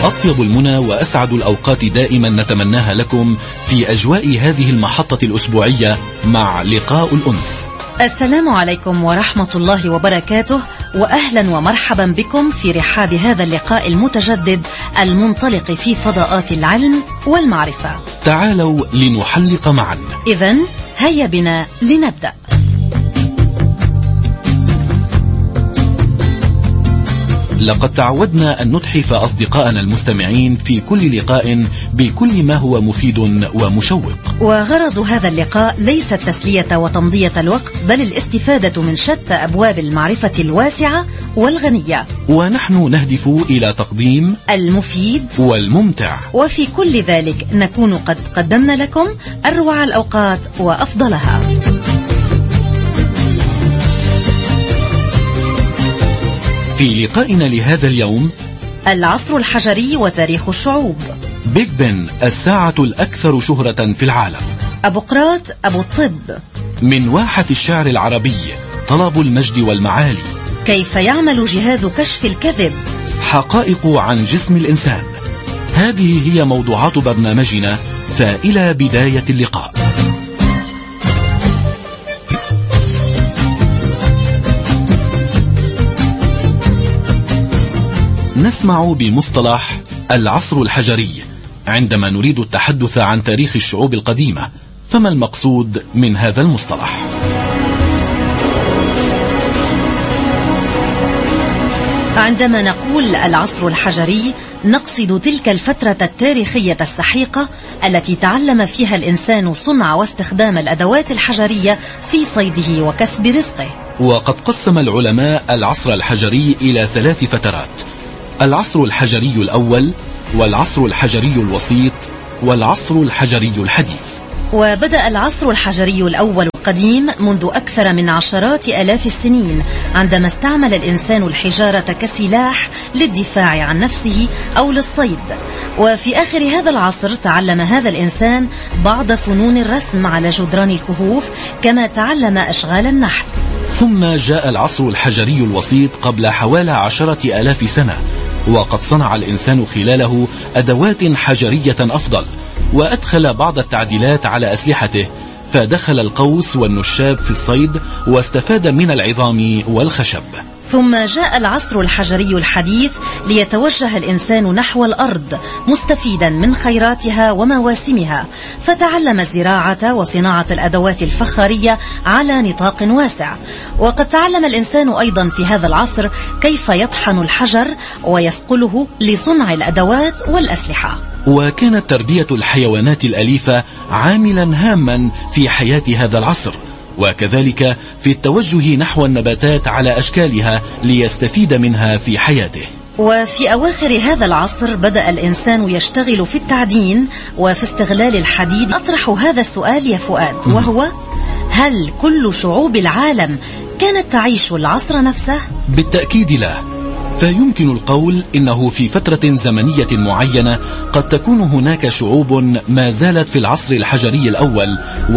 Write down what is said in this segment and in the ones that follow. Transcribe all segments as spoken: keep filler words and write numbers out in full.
أطيب المنى وأسعد الأوقات دائما نتمناها لكم في أجواء هذه المحطة الأسبوعية مع لقاء الأنس. السلام عليكم ورحمة الله وبركاته، وأهلا ومرحبا بكم في رحاب هذا اللقاء المتجدد المنطلق في فضاءات العلم والمعرفة. تعالوا لنحلق معا. إذن هيا بنا لنبدأ. لقد تعودنا أن نتحف أصدقائنا المستمعين في كل لقاء بكل ما هو مفيد ومشوق، وغرض هذا اللقاء ليس التسلية وتمضية الوقت، بل الاستفادة من شتى أبواب المعرفة الواسعة والغنية، ونحن نهدف إلى تقديم المفيد والممتع، وفي كل ذلك نكون قد قدمنا لكم أروع الأوقات وأفضلها. في لقائنا لهذا اليوم العصر الحجري وتاريخ الشعوب، بيج بن الساعة الأكثر شهرة في العالم، أبو قراط أبو الطب، من واحة الشعر العربي طلب المجد والمعالي، كيف يعمل جهاز كشف الكذب، حقائق عن جسم الإنسان. هذه هي موضوعات برنامجنا، فإلى بداية اللقاء. نسمع بمصطلح العصر الحجري عندما نريد التحدث عن تاريخ الشعوب القديمة، فما المقصود من هذا المصطلح؟ عندما نقول العصر الحجري نقصد تلك الفترة التاريخية السحيقة التي تعلم فيها الإنسان صنع واستخدام الأدوات الحجرية في صيده وكسب رزقه. وقد قسم العلماء العصر الحجري إلى ثلاث فترات: العصر الحجري الأول، والعصر الحجري الوسيط، والعصر الحجري الحديث. وبدأ العصر الحجري الأول القديم منذ أكثر من عشرات آلاف السنين، عندما استعمل الإنسان الحجارة كسلاح للدفاع عن نفسه أو للصيد. وفي آخر هذا العصر تعلم هذا الإنسان بعض فنون الرسم على جدران الكهوف، كما تعلم أشغال النحت. ثم جاء العصر الحجري الوسيط قبل حوالي عشرة آلاف سنة، وقد صنع الإنسان خلاله أدوات حجرية أفضل، وأدخل بعض التعديلات على أسلحته، فدخل القوس والنشاب في الصيد، واستفاد من العظام والخشب. ثم جاء العصر الحجري الحديث ليتوجه الإنسان نحو الأرض مستفيدا من خيراتها ومواسمها، فتعلم الزراعة وصناعة الأدوات الفخارية على نطاق واسع. وقد تعلم الإنسان أيضا في هذا العصر كيف يطحن الحجر ويصقله لصنع الأدوات والأسلحة. وكانت تربية الحيوانات الأليفة عاملا هاما في حياة هذا العصر، وكذلك في التوجه نحو النباتات على أشكالها ليستفيد منها في حياته. وفي أواخر هذا العصر بدأ الإنسان يشتغل في التعدين وفي استغلال الحديد. أطرح هذا السؤال يا فؤاد، وهو: هل كل شعوب العالم كانت تعيش العصر نفسه؟ بالتأكيد لا، فيمكن القول إنه في فترة زمنية معينة قد تكون هناك شعوب ما زالت في العصر الحجري الأول،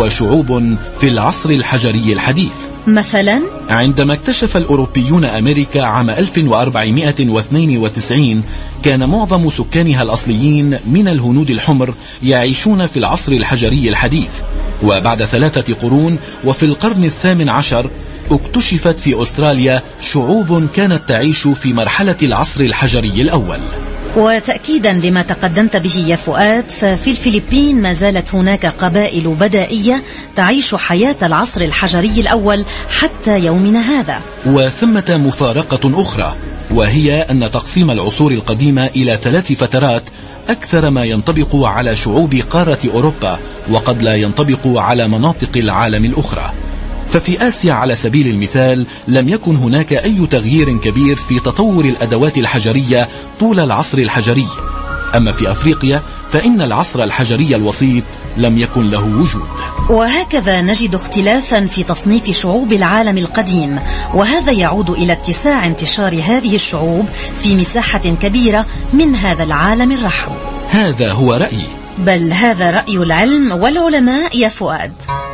وشعوب في العصر الحجري الحديث. مثلا عندما اكتشف الأوروبيون أمريكا عام ألف وأربعمائة واثنين وتسعين، كان معظم سكانها الأصليين من الهنود الحمر يعيشون في العصر الحجري الحديث. وبعد ثلاثة قرون وفي القرن الثامن عشر اكتشفت في أستراليا شعوب كانت تعيش في مرحلة العصر الحجري الأول. وتأكيدا لما تقدمت به يا فؤاد، ففي الفلبين ما زالت هناك قبائل بدائية تعيش حياة العصر الحجري الأول حتى يومنا هذا. وثمة مفارقة أخرى، وهي أن تقسيم العصور القديمة إلى ثلاث فترات أكثر ما ينطبق على شعوب قارة أوروبا، وقد لا ينطبق على مناطق العالم الأخرى. ففي آسيا على سبيل المثال لم يكن هناك أي تغيير كبير في تطور الأدوات الحجرية طول العصر الحجري. أما في أفريقيا فإن العصر الحجري الوسيط لم يكن له وجود. وهكذا نجد اختلافا في تصنيف شعوب العالم القديم، وهذا يعود إلى اتساع انتشار هذه الشعوب في مساحة كبيرة من هذا العالم الرحب. هذا هو رأيي، بل هذا رأي العلم والعلماء يا فؤاد.